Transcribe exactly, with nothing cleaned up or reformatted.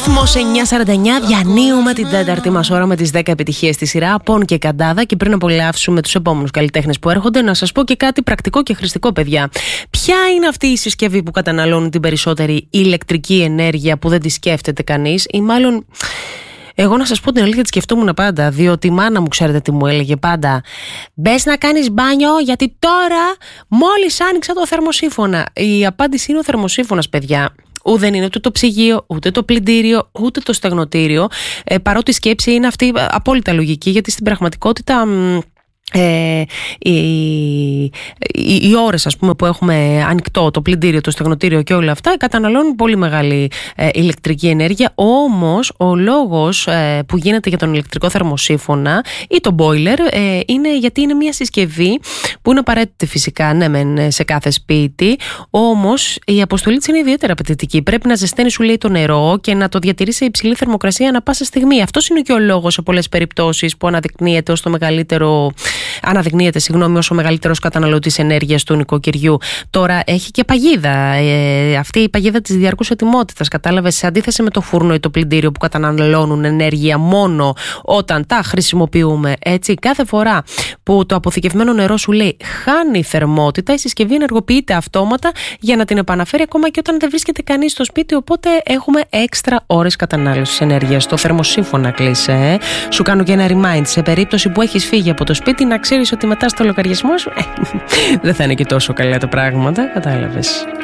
Ρυθμός εννιά σαράντα εννιά, διανύουμε την τέταρτη μας ώρα με τις δέκα επιτυχίες στη σειρά Πον και Καντάδα. Και πριν απολαύσουμε τους επόμενους καλλιτέχνες που έρχονται, να σας πω και κάτι πρακτικό και χρηστικό, παιδιά. Ποια είναι αυτή η συσκευή που καταναλώνει την περισσότερη ηλεκτρική ενέργεια που δεν τη σκέφτεται κανείς, ή μάλλον. Εγώ να σας πω την αλήθεια, τη σκεφτόμουν πάντα, διότι η μάνα μου, ξέρετε τι μου έλεγε πάντα? Μπες να κάνεις μπάνιο, γιατί τώρα μόλις άνοιξα το θερμοσύφωνα. Η απάντηση είναι ο θερμοσύφωνας, παιδιά. Ούτε δεν είναι ούτε το ψυγείο, ούτε το πλυντήριο, ούτε το στεγνοτήριο. Ε, παρότι η σκέψη είναι αυτή απόλυτα λογική, γιατί στην πραγματικότητα. Ε, οι, οι, οι ώρες, ας πούμε, που έχουμε ανοιχτό το πλυντήριο, το στεγνοτήριο και όλα αυτά καταναλώνουν πολύ μεγάλη ε, ηλεκτρική ενέργεια. Όμως ο λόγος ε, που γίνεται για τον ηλεκτρικό θερμοσύφωνα ή το boiler ε, είναι γιατί είναι μια συσκευή που είναι απαραίτητη φυσικά, ναι, μεν, σε κάθε σπίτι. Όμως η αποστολή της είναι ιδιαίτερα απαιτητική. Πρέπει να ζεσταίνει, σου λέει, το νερό και να το διατηρεί σε υψηλή θερμοκρασία ανά πάσα στιγμή. Αυτός είναι και ο λόγος σε πολλές περιπτώσεις που αναδεικνύεται ως το μεγαλύτερο. Αναδεικνύεται, συγγνώμη, ως ο μεγαλύτερος καταναλωτής ενέργειας του νοικοκυριού. Τώρα έχει και παγίδα. Ε, αυτή η παγίδα της διαρκούς ετοιμότητας, κατάλαβες, σε αντίθεση με το φούρνο ή το πλυντήριο που καταναλώνουν ενέργεια μόνο όταν τα χρησιμοποιούμε. Έτσι, κάθε φορά που το αποθηκευμένο νερό, σου λέει, χάνει θερμότητα, η συσκευή ενεργοποιείται αυτόματα για να την επαναφέρει ακόμα και όταν δεν βρίσκεται κανείς στο σπίτι. Οπότε έχουμε έξτρα ώρες κατανάλωσης ενέργειας. Το θερμοσύφωνα κλείσε. Ε. Σου κάνω και ένα remind σε περίπτωση που έχεις φύγει από το σπίτι, να ξέρεις ότι μετά στο λογαριασμό σου ε, δεν θα είναι και τόσο καλά τα πράγματα, κατάλαβες.